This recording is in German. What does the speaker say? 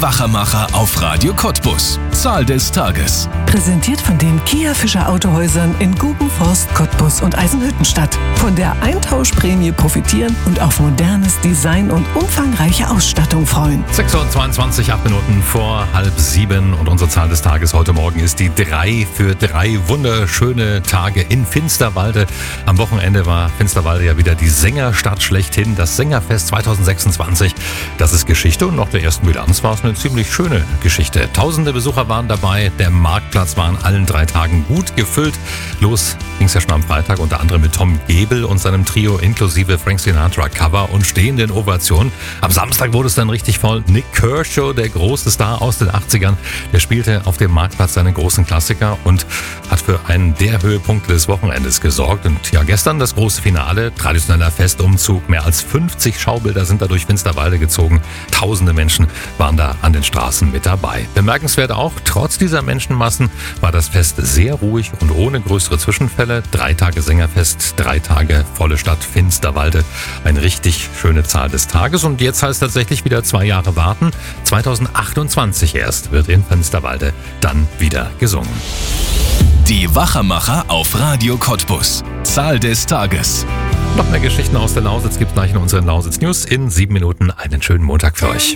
Wachermacher auf Radio Cottbus. Zahl des Tages. Präsentiert von den Kia Fischer Autohäusern in Gubenforst, Cottbus und Eisenhüttenstadt. Von der Eintauschprämie profitieren und auf modernes Design und umfangreiche Ausstattung freuen. 6:22, 8 Minuten vor 6:30 und unsere Zahl des Tages heute Morgen ist die 3 für 3 wunderschöne Tage in Finsterwalde. Am Wochenende war Finsterwalde ja wieder die Sängerstadt schlechthin. Das Sängerfest 2026, das ist Geschichte und nach der ersten Bilanz war es eine ziemlich schöne Geschichte. Tausende Besucher waren dabei, der Marktplatz war an allen 3 Tagen gut gefüllt. Los ging es ja schon am Freitag, unter anderem mit Tom Gebel und seinem Trio inklusive Frank Sinatra Cover und stehenden Ovationen. Am Samstag wurde es dann richtig voll. Nick Kershaw, der große Star aus den 80ern, der spielte auf dem Marktplatz seinen großen Klassiker und hat für einen der Höhepunkte des Wochenendes gesorgt. Und ja, gestern das große Finale, traditioneller Festumzug. Mehr als 50 Schaubilder sind da durch Finsterwalde gezogen. Tausende Menschen waren da an den Straßen mit dabei. Bemerkenswert auch, trotz dieser Menschenmassen war das Fest sehr ruhig und ohne größere Zwischenfälle. 3 Tage Sängerfest, 3 Tage volle Stadt Finsterwalde. Eine richtig schöne Zahl des Tages. Und jetzt heißt tatsächlich wieder 2 Jahre warten. 2028 erst wird in Finsterwalde dann wieder gesungen. Die Wachermacher auf Radio Cottbus. Zahl des Tages. Noch mehr Geschichten aus der Lausitz gibt es gleich in unseren Lausitz News. In 7 Minuten einen schönen Montag für euch.